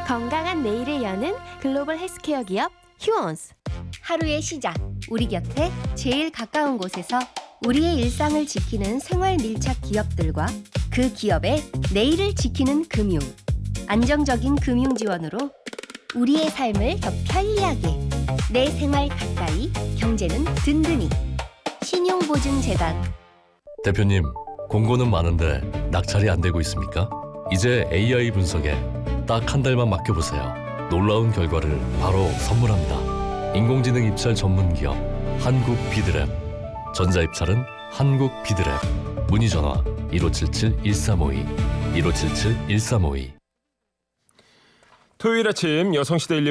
건강한 내일을 여는 글로벌 헬스케어 기업 휴원스. 하루의 시작, 우리 곁에 제일 가까운 곳에서 우리의 일상을 지키는 생활 밀착 기업들과 그 기업의 내일을 지키는 금융. 안정적인 금융 지원으로 우리의 삶을 더 편리하게, 내 생활 가까이, 경제는 든든히. 신용보증재단. 대표님, 공고는 많은데 낙찰이 안 되고 있습니까? 이제 AI 분석에 딱 한 달만 맡겨보세요. 놀라운 결과를 바로 선물합니다. 인공지능 입찰 전문 기업 한국비드랩. 전자입찰은 한국비드랩. 문의 전화 1577-1352 1577-1352. 토요일 아침 여성시대